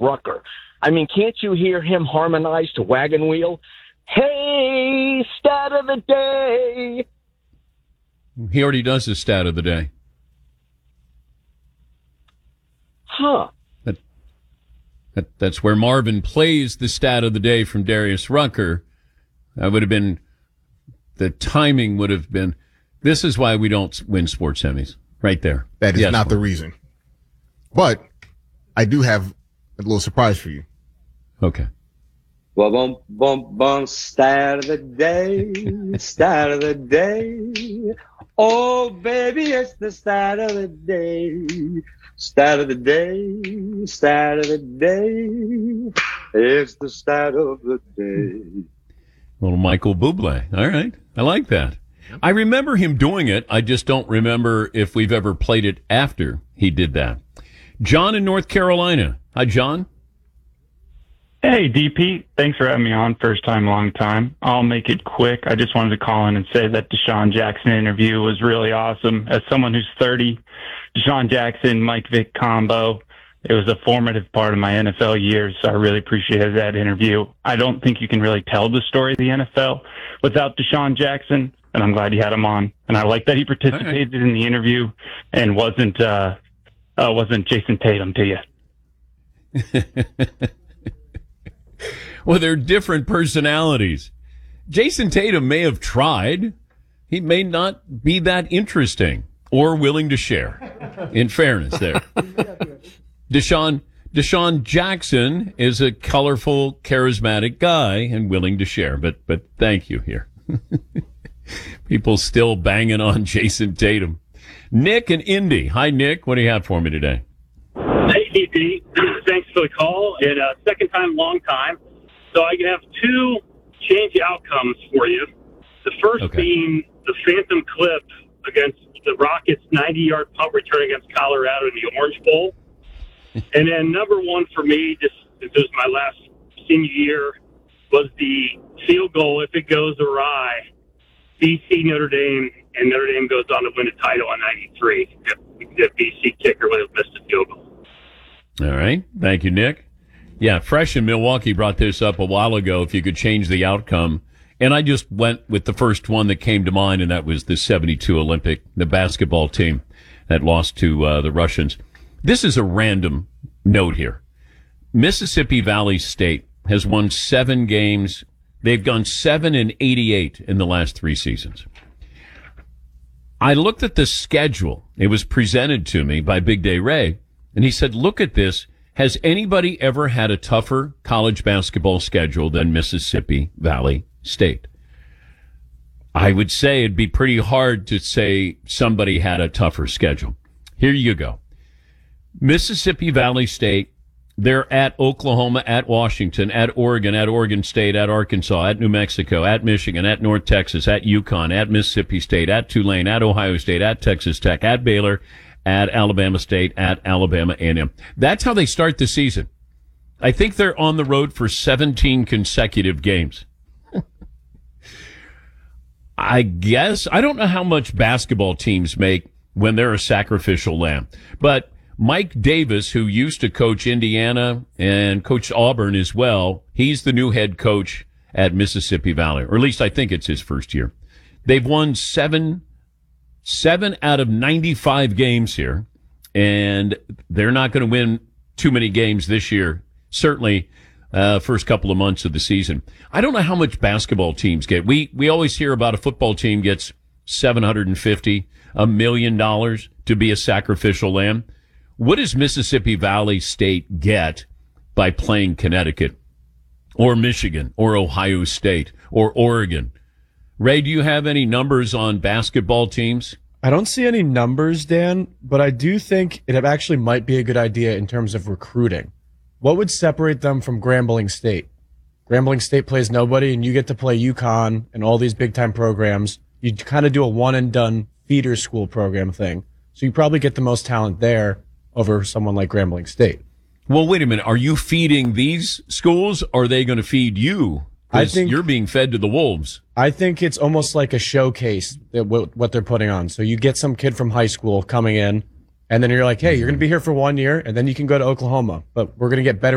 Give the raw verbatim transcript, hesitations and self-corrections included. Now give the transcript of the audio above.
Rucker. I mean, can't you hear him harmonize to Wagon Wheel? Hey, stat of the day. He already does the stat of the day. Huh. That, that, that's where Marvin plays the stat of the day from Darius Rucker. That would have been, the timing would have been, this is why we don't win sports semis. Right there. That is yes, not Mark. the reason. But I do have a little surprise for you. Okay. Well, bum, bum, bum, stat of the day, stat of the day. Oh, baby, it's the stat of the day. Stat of the day, stat of the day. It's the stat of the day. Little Michael Bublé. All right. I like that. I remember him doing it. I just don't remember if we've ever played it after he did that. John in North Carolina. Hi, John. Hey, D P. Thanks for having me on. First time, long time. I'll make it quick. I just wanted to call in and say that Deshaun Jackson interview was really awesome. As someone who's thirty, Deshaun Jackson, Mike Vick combo, it was a formative part of my N F L years, so I really appreciated that interview. I don't think you can really tell the story of the N F L without Deshaun Jackson, and I'm glad you had him on. And I like that he participated right. in the interview and wasn't uh, uh, wasn't Jason Tatum to you. Well, they're different personalities. Jason Tatum may have tried. He may not be that interesting or willing to share, in fairness there. Deshaun, Deshaun Jackson is a colorful, charismatic guy and willing to share, but, but thank you here. People still banging on Jason Tatum. Nick and Indy. Hi, Nick. What do you have for me today? Hey, D P. Thanks for the call. And uh, second time, long time. So I have two change outcomes for you. The first okay. being the Phantom Clip against the Rockets' ninety-yard punt return against Colorado in the Orange Bowl. And then number one for me, just this was my last senior year, was the field goal. If it goes awry, B C Notre Dame, and Notre Dame goes on to win the title in ninety-three. If the B C kicker would have missed a field goal. All right. Thank you, Nick. Yeah, Fresh in Milwaukee brought this up a while ago, if you could change the outcome. And I just went with the first one that came to mind, and that was the seventy-two Olympic, the basketball team that lost to uh, the Russians. This is a random note here. Mississippi Valley State has won seven games. They've gone seven and eighty-eight in the last three seasons. I looked at the schedule. It was presented to me by Big Day Ray, and he said, look at this. Has anybody ever had a tougher college basketball schedule than Mississippi Valley State? I would say it'd be pretty hard to say somebody had a tougher schedule. Here you go. Mississippi Valley State, they're at Oklahoma, at Washington, at Oregon, at Oregon State, at Arkansas, at New Mexico, at Michigan, at North Texas, at UConn, at Mississippi State, at Tulane, at Ohio State, at Texas Tech, at Baylor, at Alabama State, at Alabama A and M. That's how they start the season. I think they're on the road for seventeen consecutive games. I guess, I don't know how much basketball teams make when they're a sacrificial lamb, but Mike Davis, who used to coach Indiana and coached Auburn as well, he's the new head coach at Mississippi Valley, or at least I think it's his first year. They've won seven Seven out of ninety-five games here, and they're not going to win too many games this year, certainly uh first couple of months of the season. I don't know how much basketball teams get. We we always hear about a football team gets seven hundred fifty, a million dollars to be a sacrificial lamb. What does Mississippi Valley State get by playing Connecticut or Michigan or Ohio State or Oregon? Ray, do you have any numbers on basketball teams? I don't see any numbers, Dan, but I do think it actually might be a good idea in terms of recruiting. What would separate them from Grambling State? Grambling State plays nobody, and you get to play UConn and all these big-time programs. You kind of do a one-and-done feeder school program thing. So you probably get the most talent there over someone like Grambling State. Well, wait a minute. Are you feeding these schools, or are they going to feed you? I think you're being fed to the wolves. I think it's almost like a showcase that w- what they're putting on. So you get some kid from high school coming in, and then you're like, hey, you're going to be here for one year, and then you can go to Oklahoma. But we're going to get better